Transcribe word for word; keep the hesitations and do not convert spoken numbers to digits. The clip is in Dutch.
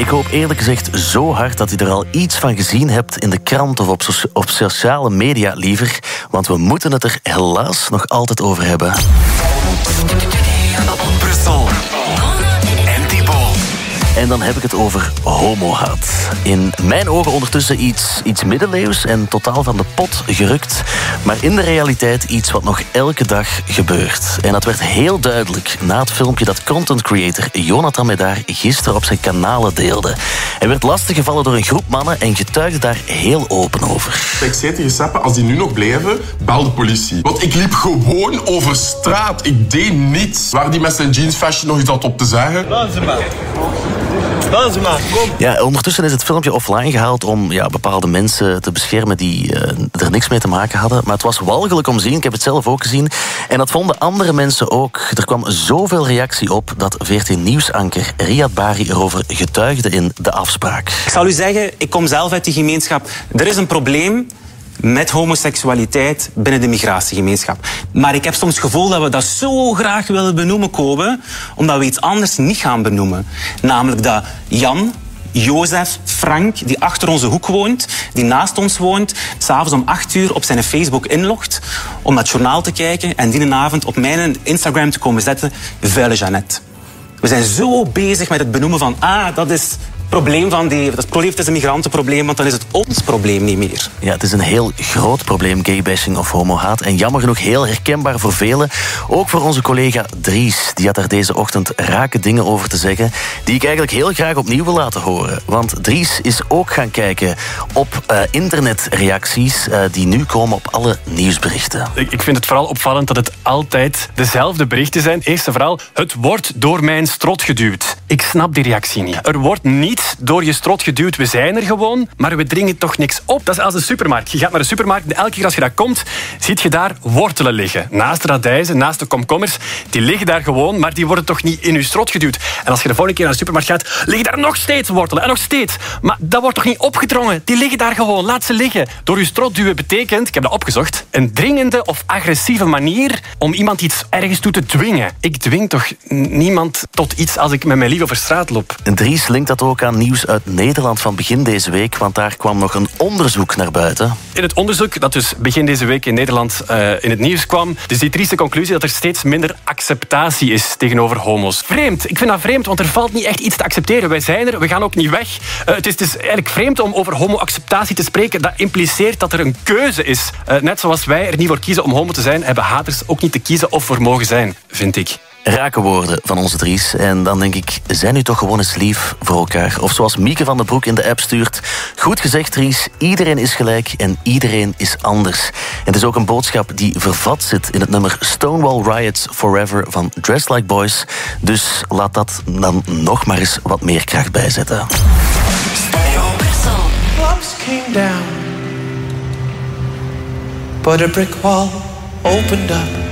Ik hoop eerlijk gezegd zo hard dat u er al iets van gezien hebt in de krant of op, so- op sociale media liever. Want we moeten het er helaas nog altijd over hebben. Brussel. En Thibaut. En dan heb ik het over homohaat. In mijn ogen ondertussen iets, iets middeleeuws en totaal van de pot gerukt. Maar in de realiteit iets wat nog elke dag gebeurt. En dat werd heel duidelijk na het filmpje dat content creator Jonathan Médard gisteren op zijn kanalen deelde. Hij werd lastiggevallen door een groep mannen en getuigde daar heel open over. Ik zei tegen Seppe, als die nu nog blijven, bel de politie. Want ik liep gewoon over straat. Ik deed niets. Waar die met zijn jeansvestje nog iets had op te zeggen. Laat ze maar. Laat ze maar, kom. Ja, ondertussen is het filmpje offline gehaald om ja, bepaalde mensen te beschermen die uh, er niks mee te maken hadden. Maar het was walgelijk om te zien. Ik heb het zelf ook gezien. En dat vonden andere mensen ook. Er kwam zoveel reactie op dat veertien Nieuwsanker Riyad Bari erover getuigde in De Afspraak. Ik zal u zeggen, ik kom zelf uit die gemeenschap. Er is een probleem met homoseksualiteit binnen de migratiegemeenschap. Maar ik heb soms het gevoel dat we dat zo graag willen benoemen, Kobe, omdat we iets anders niet gaan benoemen. Namelijk dat Jan, Jozef, Frank, die achter onze hoek woont, die naast ons woont, s'avonds om acht uur op zijn Facebook inlogt om dat journaal te kijken en die avond op mijn Instagram te komen zetten, vuile Jeannette. We zijn zo bezig met het benoemen van, ah, dat is het probleem van die, dat probleem is een migrantenprobleem, want dan is het ons probleem niet meer. Ja, het is een heel groot probleem, gaybashing of homohaat. En jammer genoeg heel herkenbaar voor velen. Ook voor onze collega Dries. Die had daar deze ochtend rake dingen over te zeggen, die ik eigenlijk heel graag opnieuw wil laten horen. Want Dries is ook gaan kijken op uh, internetreacties uh, die nu komen op alle nieuwsberichten. Ik vind het vooral opvallend dat het altijd dezelfde berichten zijn. Eerst en vooral, het wordt door mijn strot geduwd. Ik snap die reactie niet. Er wordt niet door je strot geduwd, we zijn er gewoon, maar we dringen toch niks op. Dat is als een supermarkt. Je gaat naar de supermarkt en elke keer als je daar komt, zie je daar wortelen liggen. Naast de radijzen, naast de komkommers, die liggen daar gewoon, maar die worden toch niet in je strot geduwd. En als je de volgende keer naar de supermarkt gaat, liggen daar nog steeds wortelen. En nog steeds. Maar dat wordt toch niet opgedrongen? Die liggen daar gewoon, laat ze liggen. Door je strot duwen betekent, ik heb dat opgezocht, een dringende of agressieve manier om iemand iets ergens toe te dwingen. Ik dwing toch niemand tot iets als ik met mijn lief over straat loop. En Dries linkt dat ook aan nieuws uit Nederland van begin deze week, want daar kwam nog een onderzoek naar buiten. In het onderzoek dat dus begin deze week in Nederland uh, in het nieuws kwam, dus die trieste conclusie dat er steeds minder acceptatie is tegenover homo's. Vreemd. Ik vind dat vreemd, want er valt niet echt iets te accepteren. Wij zijn er, we gaan ook niet weg. Uh, het, is, het is eigenlijk vreemd om over homo-acceptatie te spreken. Dat impliceert dat er een keuze is. Uh, net zoals wij er niet voor kiezen om homo te zijn, hebben haters ook niet te kiezen of voor mogen zijn, vind ik. Rake woorden van onze Dries. En dan denk ik, zijn nu toch gewoon eens lief voor elkaar. Of zoals Mieke van den Broek in de app stuurt. Goed gezegd, Dries, iedereen is gelijk en iedereen is anders. En het is ook een boodschap die vervat zit in het nummer Stonewall Riots Forever van Dressed Like Boys. Dus laat dat dan nog maar eens wat meer kracht bijzetten. Walls came down, but a brick wall opened up.